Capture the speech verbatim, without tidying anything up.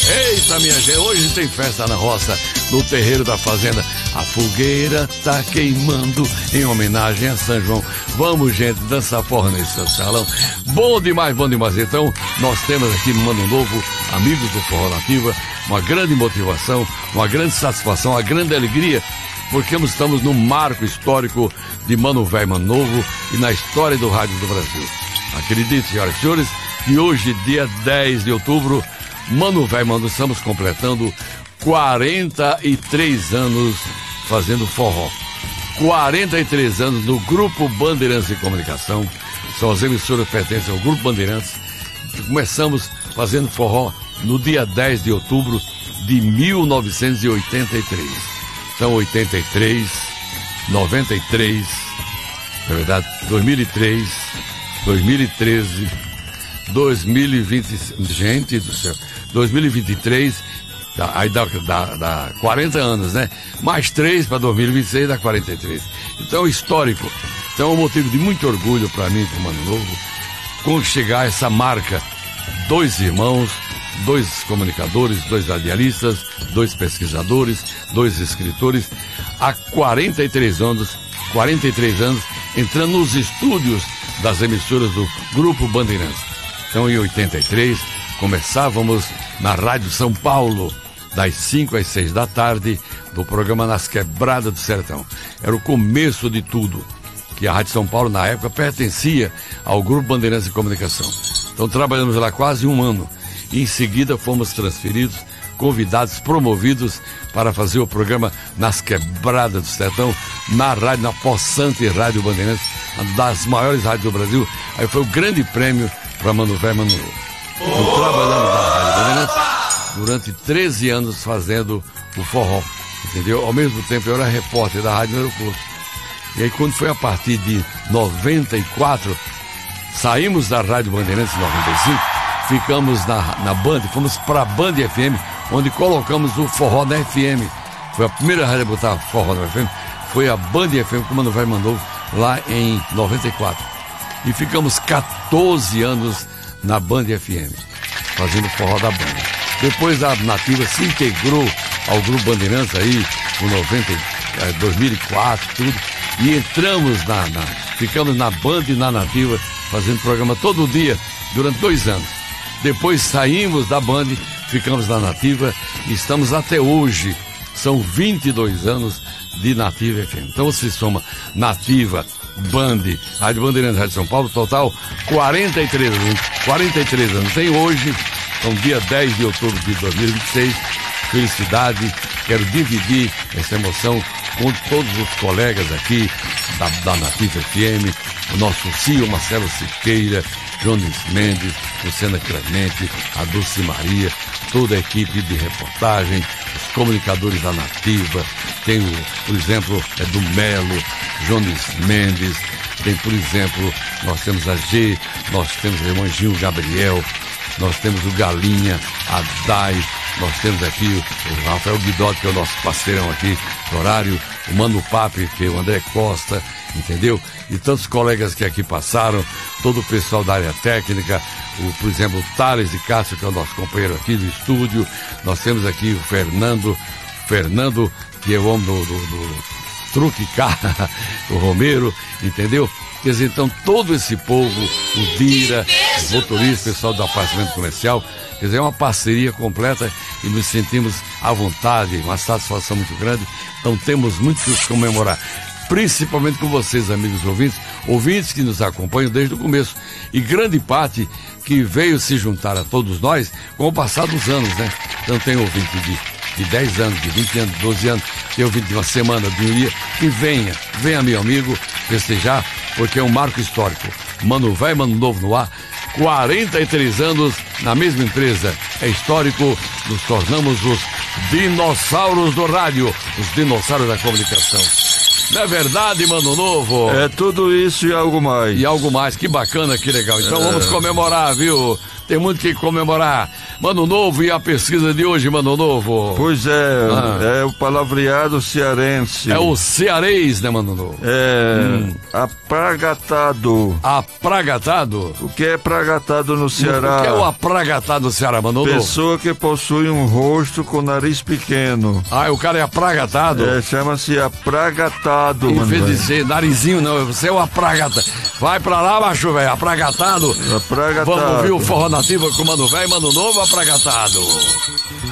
Eita, minha gente, hoje tem festa na roça, no terreiro da fazenda. A fogueira tá queimando em homenagem a São João. Vamos, gente, dançar forró nesse salão. Bom demais, bom demais. Então, nós temos aqui no Ano Novo, amigos do Forró Nativa, uma grande motivação, uma grande satisfação, uma grande alegria, porque estamos no marco histórico de Mano Velho, Mano Novo e na história do rádio do Brasil. Acredite, senhoras e senhores, que hoje, dia dez de outubro, Mano Velho, Mano, estamos completando quarenta e três anos fazendo forró. quarenta e três anos no Grupo Bandeirantes de Comunicação. São as emissoras que pertencem ao Grupo Bandeirantes. Começamos fazendo forró no dia dez de outubro de mil novecentos e oitenta e três. Então, oitenta e três, noventa e três, na verdade, dois mil e três, dois mil e treze, dois mil e vinte, gente do céu, dois mil e vinte e três, aí dá, dá, dá quarenta anos, né? Mais três para dois mil e vinte e seis dá quarenta e três. Então, histórico. Então, é um motivo de muito orgulho para mim, para o Mano Novo, com chegar a essa marca. Dois irmãos, dois comunicadores, dois radialistas, dois pesquisadores, dois escritores, há quarenta e três anos, quarenta e três anos, entrando nos estúdios das emissoras do Grupo Bandeirantes. Então, em oitenta e três, começávamos na Rádio São Paulo, das cinco às seis da tarde, do programa Nas Quebradas do Sertão. Era o começo de tudo, que a Rádio São Paulo, na época, pertencia ao Grupo Bandeirantes de Comunicação. Então, trabalhamos lá quase um ano. E, em seguida, fomos transferidos, convidados, promovidos para fazer o programa Nas Quebradas do Sertão, na rádio, na Possante Rádio Bandeirantes, uma das maiores rádios do Brasil. Aí foi o grande prêmio para Mano Velho, Mano Novo. Eu trabalhando na Rádio Bandeirantes durante treze anos fazendo o forró, entendeu? Ao mesmo tempo eu era repórter da Rádio Aeroporto. E aí, quando foi a partir de noventa e quatro, saímos da Rádio Bandeirantes em noventa e cinco, ficamos na, na Band, fomos para a Band F M, onde colocamos o forró na F M. Foi a primeira rádio a botar forró na F M, foi a Band F M, que o Mano Velho mandou lá em noventa e quatro. E ficamos quatorze anos na Band F M, fazendo forró da banda. Depois a Nativa se integrou ao Grupo Bandeirantes aí, em noventa, dois mil e quatro, tudo, e entramos na, na, ficamos na Band e na Nativa, fazendo programa todo dia, durante dois anos. Depois saímos da Band, ficamos na Nativa e estamos até hoje. São vinte e dois anos de Nativa F M. Então você soma Nativa, Band, Rádio Bandeirantes, Rádio São Paulo, total quarenta e três anos. quarenta e três anos. Tem hoje, então dia dez de outubro de dois mil e vinte e seis. Felicidade, quero dividir essa emoção com todos os colegas aqui da, da Nativa F M, o nosso C E O Marcelo Siqueira, Jones Mendes, Luciana Clemente, a Dulce Maria, toda a equipe de reportagem, os comunicadores da Nativa, tem, o, por exemplo, Edu Melo, Jones Mendes, tem, por exemplo, nós temos a G, nós temos o Remanginho Gabriel, nós temos o Galinha, a Dai, nós temos aqui o, o Rafael Guidotti, que é o nosso parceirão aqui no horário, o Mano Papi, que é o André Costa, entendeu? E tantos colegas que aqui passaram, todo o pessoal da área técnica, o, por exemplo, o Thales de Castro, que é o nosso companheiro aqui do estúdio, nós temos aqui o Fernando, Fernando, que é o homem do, do, do truque carro, o Romero, entendeu? Quer dizer, então, todo esse povo, o Dira, o motorista, o pessoal do apartamento comercial, quer dizer, é uma parceria completa e nos sentimos à vontade, uma satisfação muito grande. Então, temos muito que comemorar, principalmente com vocês, amigos ouvintes, ouvintes que nos acompanham desde o começo, e grande parte que veio se juntar a todos nós com o passar dos anos, né? Então, tem ouvinte de, de dez anos, de vinte anos, de doze anos, tem ouvinte de uma semana, de um dia, que venha, venha, meu amigo, festejar, porque é um marco histórico. Mano Velho, Mano Novo no ar, quarenta e três anos na mesma empresa. É histórico, nos tornamos os dinossauros do rádio, os dinossauros da comunicação. Não é verdade, Mano Novo? É tudo isso e algo mais. E algo mais, que bacana, que legal. Então é. Vamos comemorar, viu, tem muito que comemorar. Mano Novo, e a pesquisa de hoje, Mano Novo? Pois é, ah. é o palavreado cearense. É o cearês, né, Mano Novo? É, hum. apragatado. Apragatado? O que é pragatado no Ceará? O que é o apragatado no Ceará, Mano Novo? Pessoa que possui um rosto com nariz pequeno. Ah, o cara é apragatado? É, chama-se apragatado, Em mano. vez de ser narizinho, não, você é o apragatado. Vai pra lá, macho, velho, apragatado. Apragatado. Vamos ouvir o Forró Nativa com o Mano Velho, Mano Novo, apragatado.